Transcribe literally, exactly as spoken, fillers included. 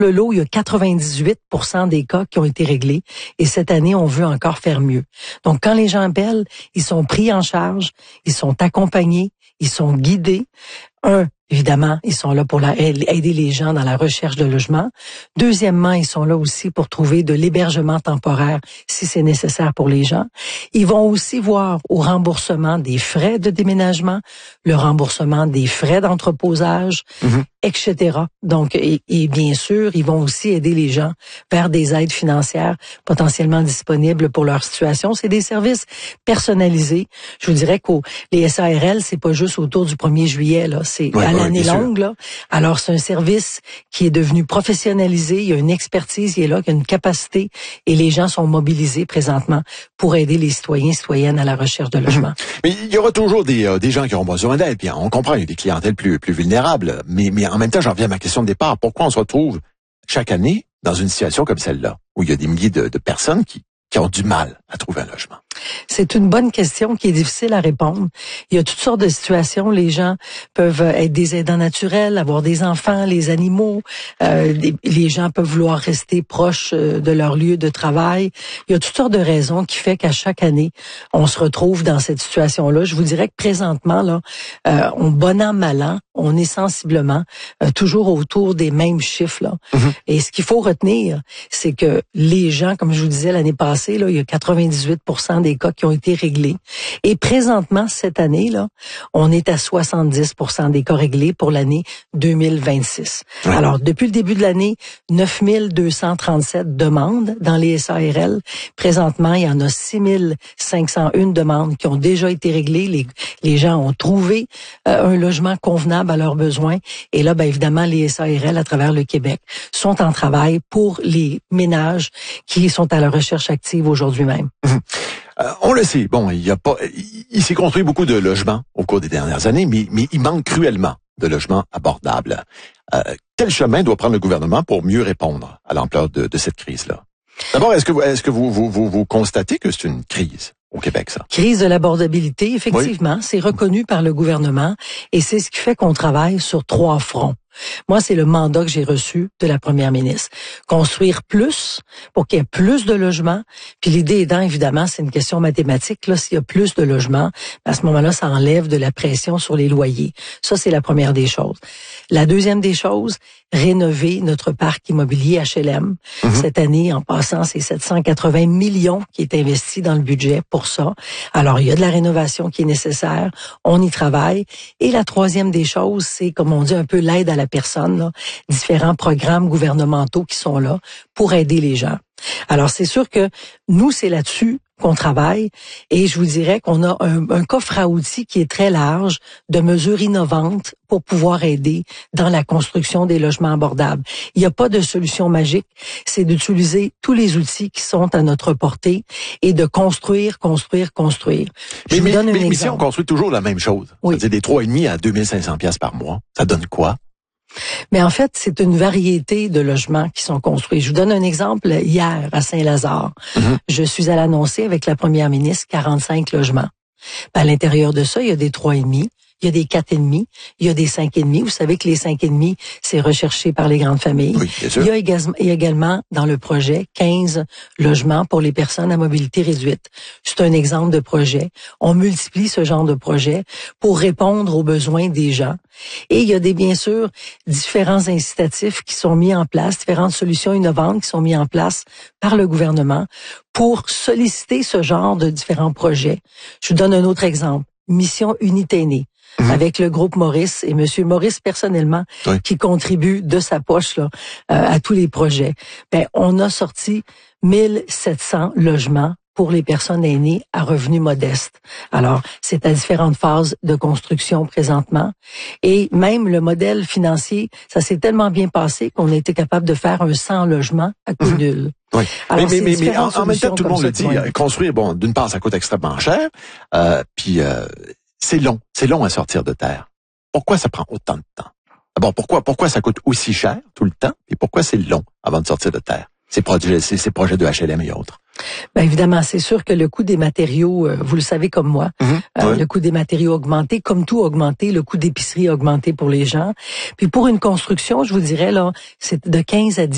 le lot, il y a quatre-vingt-dix-huit pour cent des cas qui ont été réglés et cette année, on veut encore faire mieux. Donc, quand les gens appellent, ils sont pris en charge, ils sont accompagnés, ils sont guidés. Un, évidemment, ils sont là pour la, aider les gens dans la recherche de logement. Deuxièmement, ils sont là aussi pour trouver de l'hébergement temporaire si c'est nécessaire pour les gens. Ils vont aussi voir au remboursement des frais de déménagement, le remboursement des frais d'entreposage, mm-hmm. et cetera. Donc, et, et bien sûr, ils vont aussi aider les gens vers des aides financières potentiellement disponibles pour leur situation. C'est des services personnalisés. Je vous dirais que les S A R L, c'est pas juste autour du premier juillet, là. C'est oui, à l'année oui, longue, là. Alors, c'est un service qui est devenu professionnalisé. Il y a une expertise, il est là, il y a une capacité et les gens sont mobilisés présentement pour aider les citoyens et citoyennes à la recherche de logement. Mais il y aura toujours des, euh, des gens qui auront besoin d'aide. Bien, on comprend, il y a des clientèles plus, plus vulnérables. Mais, mais en même temps, j'en reviens à ma question de départ. Pourquoi on se retrouve chaque année dans une situation comme celle-là, où il y a des milliers de, de personnes qui, qui ont du mal à trouver un logement? C'est une bonne question qui est difficile à répondre. Il y a toutes sortes de situations. Les gens peuvent être des aidants naturels, avoir des enfants, les animaux. Euh, les, les gens peuvent vouloir rester proches de leur lieu de travail. Il y a toutes sortes de raisons qui fait qu'à chaque année, on se retrouve dans cette situation-là. Je vous dirais que présentement, là, euh, on bon an, mal an, on est sensiblement euh, toujours autour des mêmes chiffres, là. Mm-hmm. Et ce qu'il faut retenir, c'est que les gens, comme je vous disais l'année passée, là, il y a quatre-vingt-dix-huit pour cent des cas qui ont été réglés. Et présentement, cette année, là, on est à soixante-dix pour cent des cas réglés pour l'année deux mille vingt-six. Oui. Alors, depuis le début de l'année, neuf mille deux cent trente-sept demandes dans les S A R L. Présentement, il y en a six mille cinq cent un demandes qui ont déjà été réglées. Les, les gens ont trouvé euh, un logement convenable à leurs besoins. Et là, ben, évidemment, les S A R L à travers le Québec sont en travail pour les ménages qui sont à la recherche active aujourd'hui même. Mmh. Euh, on le sait, bon, il y a pas, il, il s'est construit beaucoup de logements au cours des dernières années, mais, mais il manque cruellement de logements abordables. Euh, quel chemin doit prendre le gouvernement pour mieux répondre à l'ampleur de, de cette crise-là? D'abord, est-ce que vous, est-ce que vous, vous, vous, vous constatez que c'est une crise au Québec, ça? Crise de l'abordabilité, effectivement, oui. C'est reconnu par le gouvernement et c'est ce qui fait qu'on travaille sur trois fronts. Moi, c'est le mandat que j'ai reçu de la première ministre. Construire plus pour qu'il y ait plus de logements. Puis l'idée étant, évidemment, c'est une question mathématique. Là, s'il y a plus de logements, à ce moment-là, ça enlève de la pression sur les loyers. Ça, c'est la première des choses. La deuxième des choses, rénover notre parc immobilier H L M. Mm-hmm. Cette année, en passant, c'est sept cent quatre-vingts millions qui est investi dans le budget pour ça. Alors, il y a de la rénovation qui est nécessaire. On y travaille. Et la troisième des choses, c'est, comme on dit, un peu l'aide à la personne, là, différents programmes gouvernementaux qui sont là pour aider les gens. Alors, c'est sûr que nous, c'est là-dessus qu'on travaille et je vous dirais qu'on a un, un coffre à outils qui est très large de mesures innovantes pour pouvoir aider dans la construction des logements abordables. Il n'y a pas de solution magique, c'est d'utiliser tous les outils qui sont à notre portée et de construire, construire, construire. Je mais, vous donne mais, un mais, mais si on construit toujours la même chose, oui. C'est-à-dire des trois virgule cinq à deux mille cinq cents dollars par mois, ça donne quoi? Mais en fait, c'est une variété de logements qui sont construits. Je vous donne un exemple. Hier, à Saint-Lazare, mm-hmm. je suis allée annoncer avec la première ministre quarante-cinq logements. À l'intérieur de ça, il y a des trois virgule cinq. Il y a des quatre virgule cinq, il y a des cinq virgule cinq. Vous savez que les cinq virgule cinq, c'est recherché par les grandes familles. Oui, bien sûr. Il y a également, il y a également dans le projet quinze logements pour les personnes à mobilité réduite. C'est un exemple de projet. On multiplie ce genre de projet pour répondre aux besoins des gens. Et il y a des, bien sûr, différents incitatifs qui sont mis en place, différentes solutions innovantes qui sont mises en place par le gouvernement pour solliciter ce genre de différents projets. Je vous donne un autre exemple. Mission Unité Aînée. Mmh. Avec le groupe Maurice et Monsieur Maurice personnellement, oui. Qui contribue de sa poche là euh, à tous les projets. Ben on a sorti mille sept cents logements pour les personnes aînées à revenus modestes. Alors, c'est à différentes phases de construction présentement. Et même le modèle financier, ça s'est tellement bien passé qu'on a été capable de faire un cent logements à coût nul. Mmh. Oui. Alors, mais mais, mais en, en même temps, tout le monde le dit, construire, bon, d'une part, ça coûte extrêmement cher, euh, puis euh, c'est long, c'est long à sortir de terre. Pourquoi ça prend autant de temps? D'abord, pourquoi pourquoi ça coûte aussi cher tout le temps, et pourquoi c'est long avant de sortir de terre? Ces projets, ces, ces projets de H L M et autres. Bien évidemment, c'est sûr que le coût des matériaux, euh, vous le savez comme moi, mmh, euh, oui. Le coût des matériaux a augmenté, comme tout a augmenté, le coût d'épicerie a augmenté pour les gens. Puis pour une construction, je vous dirais là, c'est de quinze à dix